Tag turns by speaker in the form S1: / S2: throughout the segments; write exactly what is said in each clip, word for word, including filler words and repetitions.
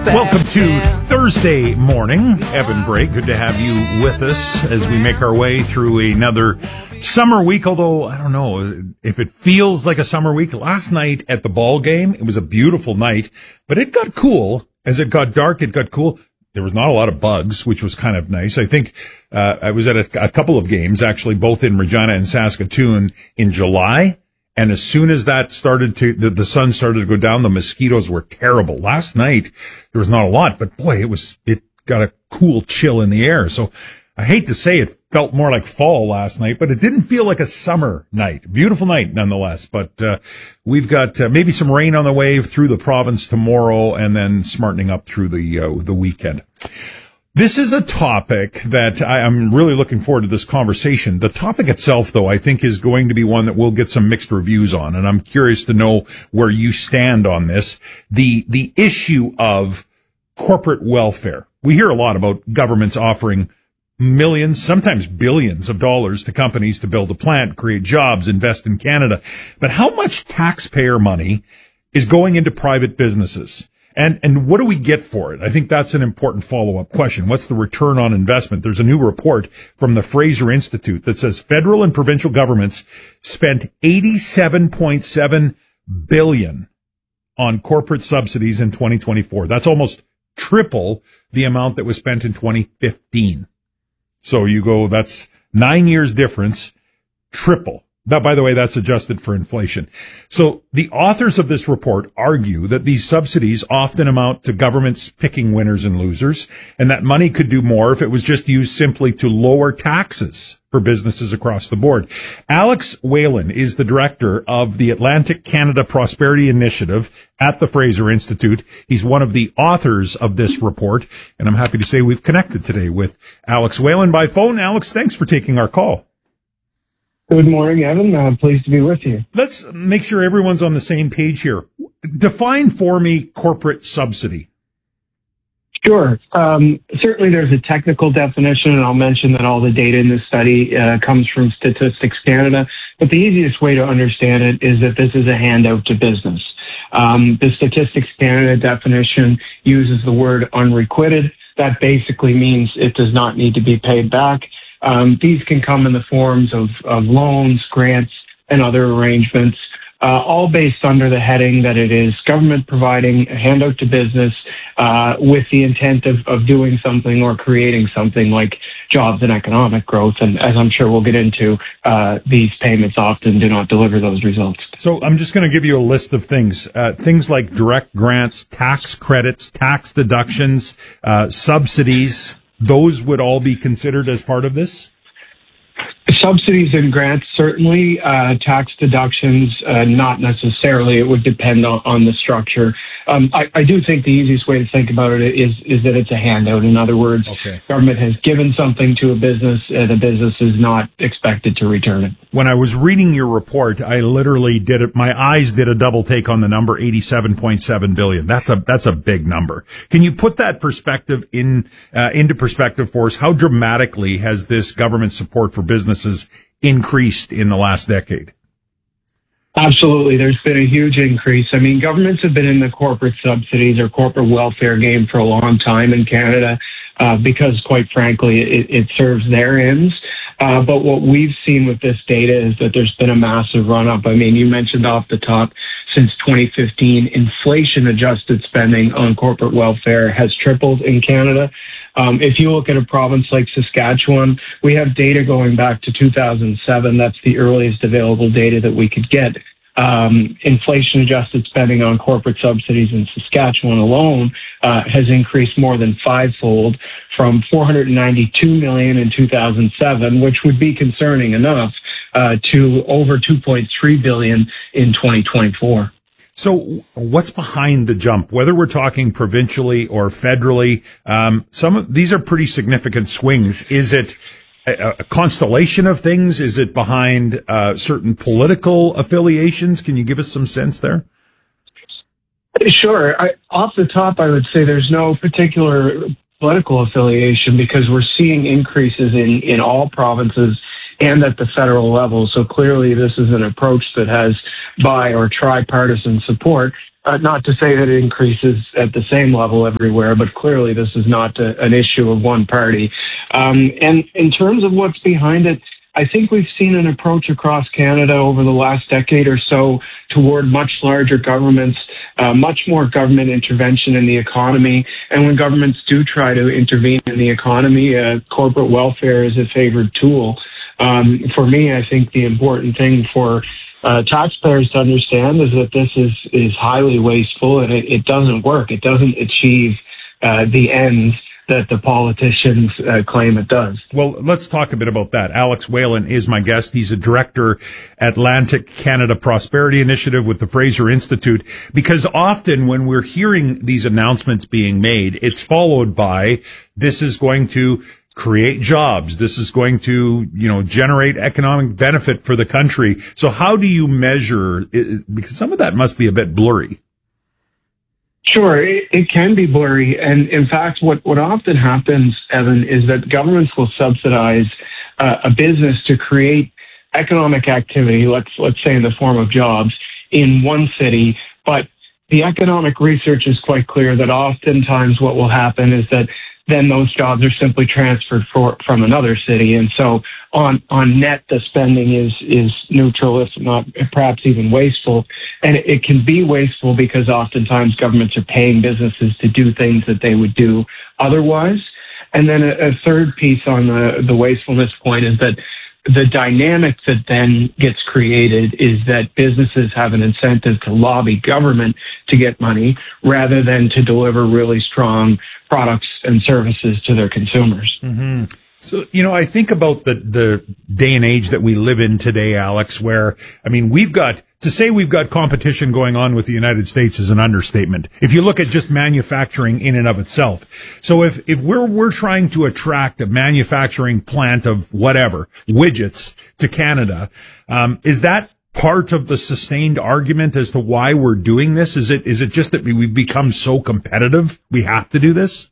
S1: Welcome to Thursday morning. Evan Bray, good to have you with us as we make our way through another summer week, although I don't know if it feels like a summer week. Last night at the ball game, it was a beautiful night, but it got cool. As it got dark, it got cool. There was not a lot of bugs, which was kind of nice. I think uh, I was at a, a couple of games, actually, both in Regina and Saskatoon in July. And as soon as that started to, the, the sun started to go down, the mosquitoes were terrible. Last night, there was not a lot, but boy, it was, it got a cool chill in the air. So I hate to say it felt more like fall last night, but it didn't feel like a summer night. Beautiful night nonetheless. But, uh, we've got uh, maybe some rain on the way through the province tomorrow and then smartening up through the, uh, the weekend. This is a topic that I, I'm really looking forward to this conversation. The topic itself, though, I think is going to be one that we'll get some mixed reviews on, and I'm curious to know where you stand on this. The, the issue of corporate welfare. We hear a lot about governments offering millions, sometimes billions of dollars to companies to build a plant, create jobs, invest in Canada. But how much taxpayer money is going into private businesses? And, and what do we get for it? I think that's an important follow-up question. What's the return on investment? There's a new report from the Fraser Institute that says federal and provincial governments spent eighty-seven point seven billion dollars on corporate subsidies in twenty twenty-four. That's almost triple the amount that was spent in twenty fifteen. So you go, that's nine years difference, triple. That, by the way, that's adjusted for inflation. So the authors of this report argue that these subsidies often amount to governments picking winners and losers, and that money could do more if it was just used simply to lower taxes for businesses across the board. Alex Whalen is the director of the Atlantic Canada Prosperity Initiative at the Fraser Institute. He's one of the authors of this report, and I'm happy to say we've connected today with Alex Whalen by phone. Alex, thanks for taking our call.
S2: Good morning, Evan. Uh, pleased to be with you.
S1: Let's make sure everyone's on the same page here. Define for me corporate subsidy.
S2: Sure. Um, certainly there's a technical definition, and I'll mention that all the data in this study uh, comes from Statistics Canada. But the easiest way to understand it is that this is a handout to business. Um, the Statistics Canada definition uses the word unrequited. That basically means it does not need to be paid back. Um, these can come in the forms of, of loans, grants, and other arrangements, uh, all based under the heading that it is government providing a handout to business uh, with the intent of, of doing something or creating something like jobs and economic growth. And as I'm sure we'll get into, uh, these payments often do not deliver those results.
S1: So I'm just going to give you a list of things, uh, things like direct grants, tax credits, tax deductions, uh, subsidies. Those would all be considered as part of this?
S2: Subsidies and grants, certainly. Uh, tax deductions, uh, not necessarily. It would depend on, on the structure. Um, I, I do think the easiest way to think about it is, is that it's a handout. In other words,
S1: okay.
S2: Government has given something to a business, and the business is not expected to return it.
S1: When I was reading your report, I literally did it. My eyes did a double take on the number eighty-seven point seven billion. That's a, that's a big number. Can you put that perspective in, uh, into perspective for us? How dramatically has this government support for businesses increased in the last decade?
S2: Absolutely. There's been a huge increase. I mean, governments have been in the corporate subsidies or corporate welfare game for a long time in Canada uh, because, quite frankly, it, it serves their ends. Uh, but what we've seen with this data is that there's been a massive run-up. I mean, you mentioned off the top, since twenty fifteen, inflation-adjusted spending on corporate welfare has tripled in Canada. Um, if you look at a province like Saskatchewan, we have data going back to two thousand seven. That's the earliest available data that we could get. Um, inflation-adjusted spending on corporate subsidies in Saskatchewan alone uh, has increased more than fivefold from four hundred ninety-two million dollars in two thousand seven, which would be concerning enough, uh, to over two point three billion dollars in twenty twenty-four.
S1: So what's behind the jump? Whether we're talking provincially or federally, um, some of these are pretty significant swings. Is it a, a constellation of things? Is it behind uh, certain political affiliations? Can you give us some sense there?
S2: Sure. I, off the top, I would say there's no particular political affiliation because we're seeing increases in, in all provinces and at the federal level. So clearly this is an approach that has bi or tripartisan support. Uh, not to say that it increases at the same level everywhere, but clearly this is not a, an issue of one party. Um, and in terms of what's behind it, I think we've seen an approach across Canada over the last decade or so toward much larger governments, uh, much more government intervention in the economy. And when governments do try to intervene in the economy, uh, corporate welfare is a favored tool. Um, for me, I think the important thing for Uh, taxpayers to understand is that this is, is highly wasteful and it, it doesn't work. It doesn't achieve uh, the ends that the politicians uh, claim it does.
S1: Well, let's talk a bit about that. Alex Whalen is my guest. He's a director at Atlantic Canada Prosperity Initiative with the Fraser Institute, because often when we're hearing these announcements being made, it's followed by, this is going to create jobs. This is going to, you know, generate economic benefit for the country. So how do you measure it? Because some of that must be a bit blurry.
S2: Sure, it, it can be blurry. And in fact, what, what often happens, Evan, is that governments will subsidize uh, a business to create economic activity, let's, let's say in the form of jobs, in one city. But the economic research is quite clear that oftentimes what will happen is that then those jobs are simply transferred for, from another city. And so on, on net, the spending is, is neutral, if not perhaps even wasteful. And it, it can be wasteful because oftentimes governments are paying businesses to do things that they would do otherwise. And then a, a third piece on the, the wastefulness point is that the dynamic that then gets created is that businesses have an incentive to lobby government to get money rather than to deliver really strong products and services to their consumers.
S1: Mm-hmm. So, you know, I think about the, the day and age that we live in today, Alex, where, I mean, we've got, to say we've got competition going on with the United States is an understatement. If you look at just manufacturing in and of itself. So if, if we're, we're trying to attract a manufacturing plant of whatever, widgets to Canada, um, is that part of the sustained argument as to why we're doing this? Is it, is it just that we've become so competitive we have to do this?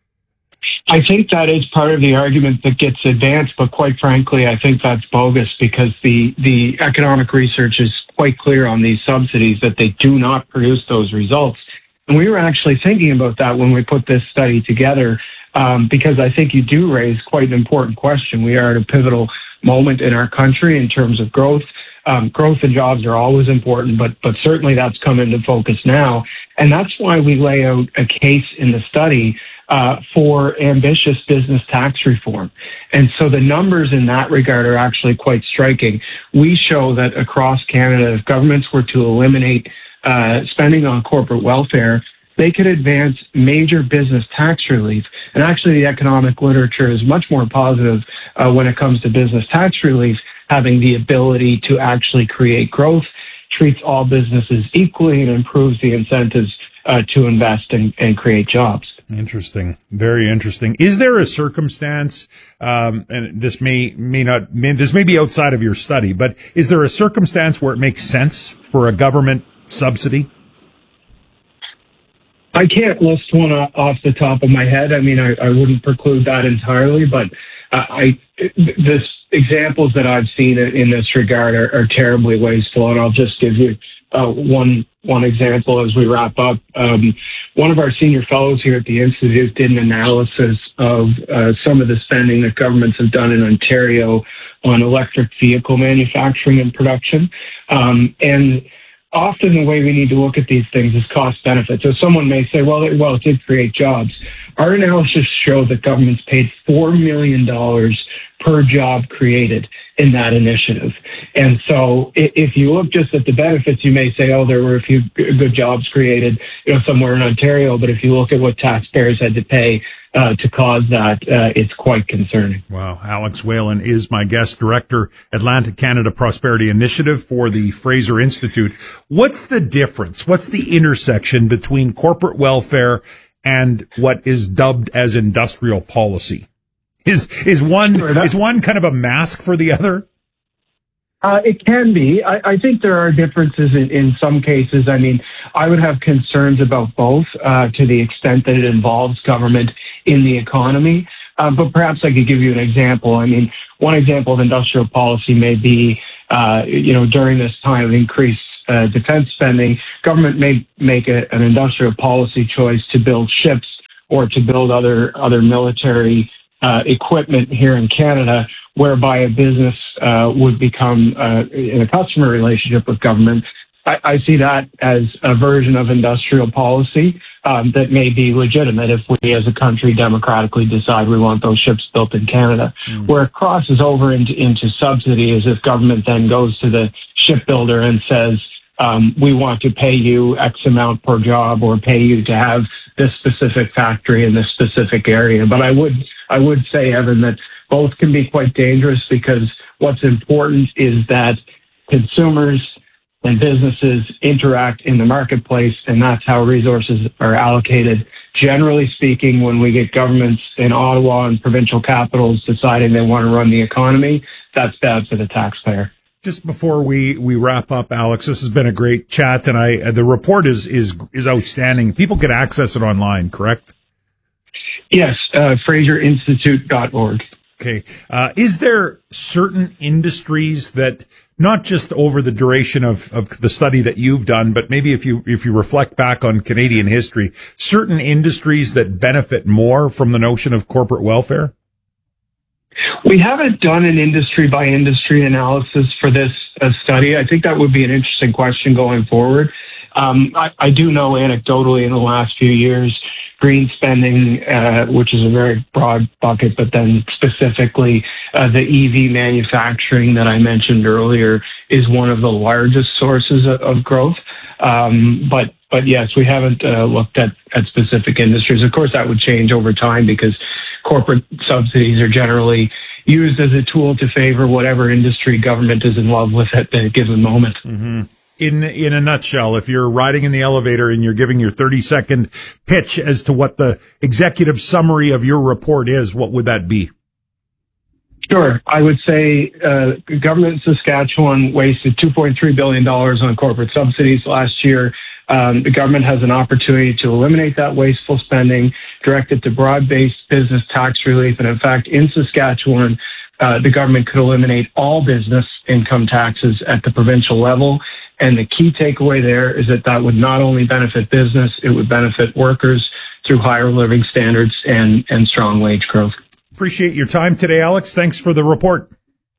S2: I think that is part of the argument that gets advanced, but quite frankly, I think that's bogus because the, the economic research is quite clear on these subsidies that they do not produce those results. And we were actually thinking about that when we put this study together, um, because I think you do raise quite an important question. We are at a pivotal moment in our country in terms of growth. Um, growth and jobs are always important, but, but certainly that's come into focus now. And that's why we lay out a case in the study Uh, for ambitious business tax reform. And so the numbers in that regard are actually quite striking. We show that across Canada, if governments were to eliminate uh, spending on corporate welfare, they could advance major business tax relief. And actually the economic literature is much more positive uh, when it comes to business tax relief, having the ability to actually create growth, treats all businesses equally, and improves the incentives uh, to invest and, and create jobs.
S1: Interesting. Very interesting. Is there a circumstance, um, and this may, may not, may, this may be outside of your study, but is there a circumstance where it makes sense for a government subsidy?
S2: I can't list one off the top of my head. I mean, I, I wouldn't preclude that entirely, but uh, I, the examples that I've seen in this regard are, are terribly wasteful. And I'll just give you uh, one, one example as we wrap up. Um, One of our senior fellows here at the Institute did an analysis of uh, some of the spending that governments have done in Ontario on electric vehicle manufacturing and production. Um, and often the way we need to look at these things is cost benefit. So someone may say, well, it, well, it did create jobs. Our analysis showed that governments paid four million dollars per job created in that initiative. And so if you look just at the benefits, you may say, oh, there were a few good jobs created, you know, somewhere in Ontario. But if you look at what taxpayers had to pay uh, to cause that, uh, it's quite concerning.
S1: Wow. Alex Whalen is my guest, director, Atlantic Canada Prosperity Initiative for the Fraser Institute. What's the difference? What's the intersection between corporate welfare and what is dubbed as industrial policy? Is is one sure, is one kind of a mask for the other?
S2: Uh, it can be. I, I think there are differences in, in some cases. I mean, I would have concerns about both uh, to the extent that it involves government in the economy. Uh, but perhaps I could give you an example. I mean, one example of industrial policy may be, uh, you know, during this time of increased uh, defense spending, government may make a, an industrial policy choice to build ships or to build other other military uh, equipment here in Canada, whereby a business uh, would become uh, in a customer relationship with government. I, I see that as a version of industrial policy um, that may be legitimate if we as a country democratically decide we want those ships built in Canada. Mm. Where it crosses over into, into subsidy is if government then goes to the shipbuilder and says, um, we want to pay you X amount per job or pay you to have this specific factory in this specific area. But I would, I would say, Evan, that both can be quite dangerous because what's important is that consumers and businesses interact in the marketplace, and that's how resources are allocated. Generally speaking, when we get governments in Ottawa and provincial capitals deciding they want to run the economy, that's bad for the taxpayer.
S1: Just before we, we wrap up, Alex, this has been a great chat, and I the report is is is outstanding. People can access it online, correct?
S2: Yes, uh, Fraser Institute dot org.
S1: Okay. Uh, is there certain industries that, not just over the duration of, of the study that you've done, but maybe if you, if you reflect back on Canadian history, certain industries that benefit more from the notion of corporate welfare?
S2: We haven't done an industry by industry analysis for this uh, study. I think that would be an interesting question going forward. Um, I, I do know anecdotally in the last few years, green spending, uh, which is a very broad bucket, but then specifically uh, the E V manufacturing that I mentioned earlier is one of the largest sources of, of growth. Um, but but yes, we haven't uh, looked at, at specific industries. Of course, that would change over time because corporate subsidies are generally used as a tool to favor whatever industry government is in love with at the given moment.
S1: Mm-hmm. In in a nutshell, if you're riding in the elevator and you're giving your thirty second pitch as to what the executive summary of your report is, what would that be?
S2: Sure. I would say uh, government in Saskatchewan wasted two point three billion dollars on corporate subsidies last year. Um, the government has an opportunity to eliminate that wasteful spending, direct it to broad-based business tax relief. And in fact, in Saskatchewan, uh, the government could eliminate all business income taxes at the provincial level. And the key takeaway there is that that would not only benefit business, it would benefit workers through higher living standards and, and strong wage growth.
S1: Appreciate your time today, Alex. Thanks for the report.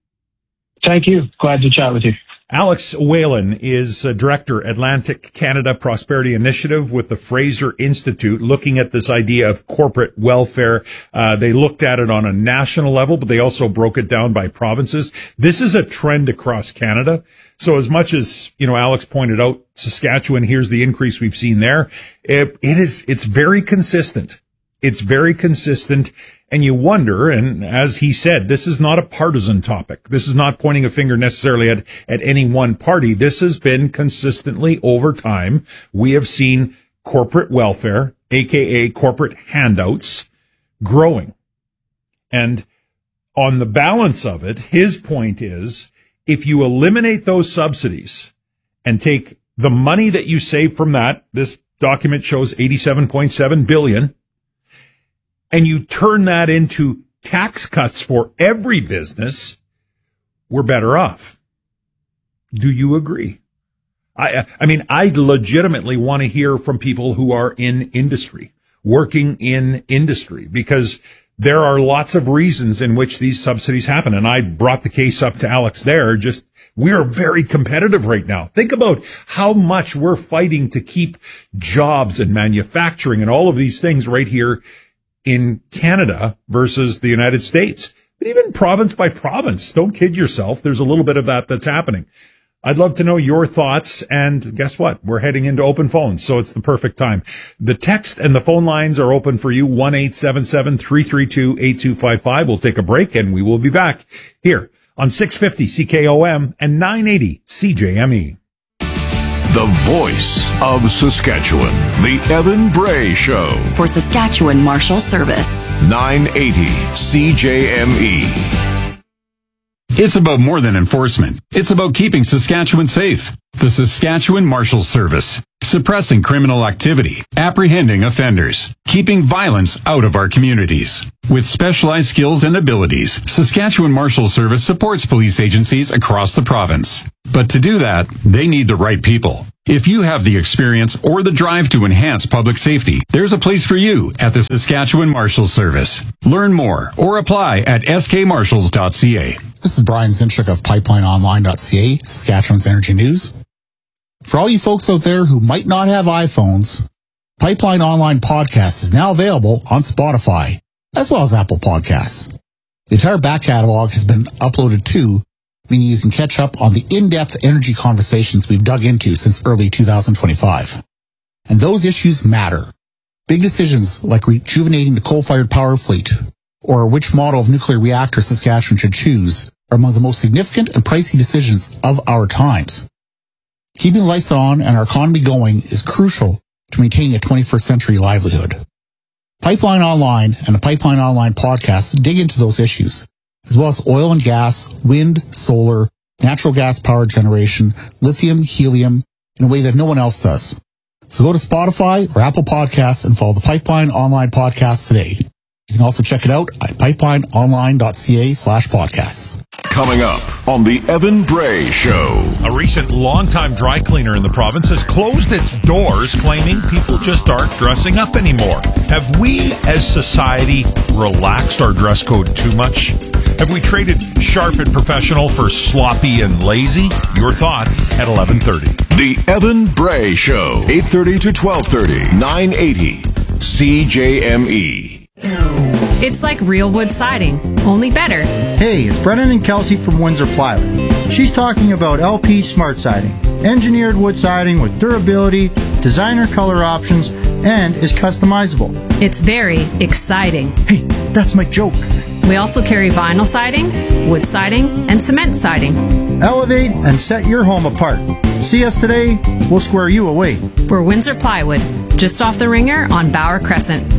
S2: Thank you. Glad to chat with you.
S1: Alex Whalen is uh, Director, Atlantic Canada Prosperity Initiative with the Fraser Institute, looking at this idea of corporate welfare. Uh, they looked at it on a national level, but they also broke it down by provinces. This is a trend across Canada. So as much as, you know, Alex pointed out, Saskatchewan, here's the increase we've seen there. It, it is, it's very consistent. It's very consistent. And you wonder, and as he said, this is not a partisan topic. This is not pointing a finger necessarily at, at any one party. This has been consistently over time. We have seen corporate welfare, aka corporate handouts, growing. And on the balance of it, his point is, if you eliminate those subsidies and take the money that you save from that, this document shows eighty-seven point seven billion dollars, and you turn that into tax cuts for every business, we're better off. Do you agree? I, I mean, I legitimately want to hear from people who are in industry, working in industry, because there are lots of reasons in which these subsidies happen. And I brought the case up to Alex there. Just, we are very competitive right now. Think about how much we're fighting to keep jobs and manufacturing and all of these things right here in Canada versus the United States. But even province by province, don't kid yourself. There's a little bit of that that's happening. I'd love to know your thoughts. And guess what? We're heading into open phones, so it's the perfect time. The text and the phone lines are open for you, one eight seven seven, three three two, eight two five five. We'll take a break, and we will be back here on six fifty C K O M and nine eighty C J M E.
S3: The voice of Saskatchewan, the Evan Bray Show.
S4: For Saskatchewan Marshal Service.
S3: nine eighty C J M E.
S4: It's about more than enforcement. It's about keeping Saskatchewan safe. The Saskatchewan Marshals Service. Suppressing criminal activity, apprehending offenders, keeping violence out of our communities. With specialized skills and abilities, Saskatchewan Marshals Service supports police agencies across the province. But to do that, they need the right people. If you have the experience or the drive to enhance public safety, there's a place for you at the Saskatchewan Marshals Service. Learn more or apply at s k marshals dot c a.
S5: This is Brian Zinchuk of pipeline online dot c a, Saskatchewan's Energy News. For all you folks out there who might not have iPhones, Pipeline Online Podcast is now available on Spotify, as well as Apple Podcasts. The entire back catalog has been uploaded too, meaning you can catch up on the in-depth energy conversations we've dug into since early two thousand twenty-five. And those issues matter. Big decisions like rejuvenating the coal-fired power fleet, or which model of nuclear reactor Saskatchewan should choose, are among the most significant and pricey decisions of our times. Keeping the lights on and our economy going is crucial to maintaining a twenty-first century livelihood. Pipeline Online and the Pipeline Online podcast dig into those issues, as well as oil and gas, wind, solar, natural gas power generation, lithium, helium, in a way that no one else does. So go to Spotify or Apple Podcasts and follow the Pipeline Online podcast today. You can also check it out at pipeline online dot c a slash podcasts.
S3: Coming up on the Evan Bray Show.
S1: A recent longtime dry cleaner in the province has closed its doors, claiming people just aren't dressing up anymore. Have we, as society, relaxed our dress code too much? Have we traded sharp and professional for sloppy and lazy? Your thoughts at eleven thirty.
S3: The Evan Bray Show. eight thirty to twelve thirty. nine eighty C J M E.
S6: It's like real wood siding, only better.
S7: Hey, it's Brennan and Kelsey from Windsor Plywood. She's talking about L P Smart Siding. Engineered wood siding with durability, designer color options, and is customizable.
S6: It's very exciting.
S7: Hey, that's my joke.
S6: We also carry vinyl siding, wood siding, and cement siding.
S7: Elevate and set your home apart. See us today, we'll square you away.
S6: We're Windsor Plywood, just off the Ringer on Bauer Crescent.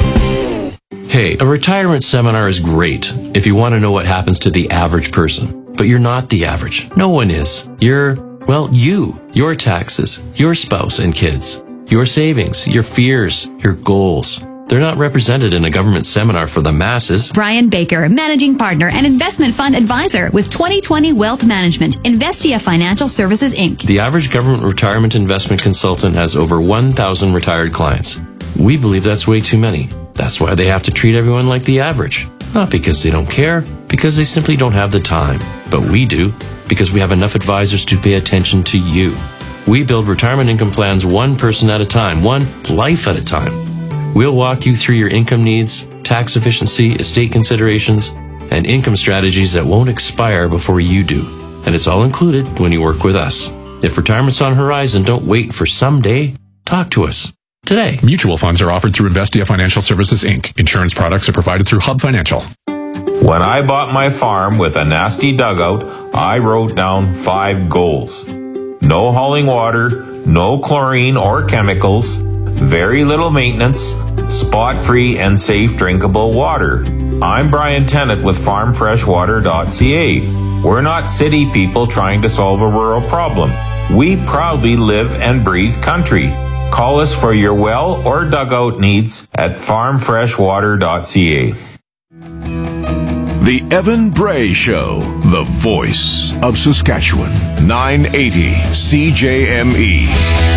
S8: Hey, a retirement seminar is great if you want to know what happens to the average person. But you're not the average. No one is. You're, well, you. Your taxes, your spouse and kids, your savings, your fears, your goals. They're not represented in a government seminar for the masses.
S9: Brian Baker, Managing Partner and Investment Fund Advisor with twenty twenty Wealth Management, Investia Financial Services, Incorporated.
S8: The average government retirement investment consultant has over one thousand retired clients. We believe that's way too many. That's why they have to treat everyone like the average. Not because they don't care, because they simply don't have the time. But we do, because we have enough advisors to pay attention to you. We build retirement income plans one person at a time, one life at a time. We'll walk you through your income needs, tax efficiency, estate considerations, and income strategies that won't expire before you do. And it's all included when you work with us. If retirement's on the horizon, don't wait for someday. Talk to us today.
S10: Mutual funds are offered through Investia Financial Services, Incorporated. Insurance products are provided through Hub Financial.
S11: When I bought my farm with a nasty dugout, I wrote down five goals. No hauling water, no chlorine or chemicals, very little maintenance, spot-free and safe drinkable water. I'm Brian Tennant with farm fresh water dot c a. We're not city people trying to solve a rural problem. We proudly live and breathe country. Call us for your well or dugout needs at farm fresh water dot c a.
S3: The Evan Bray Show, the voice of Saskatchewan. nine eighty C J M E.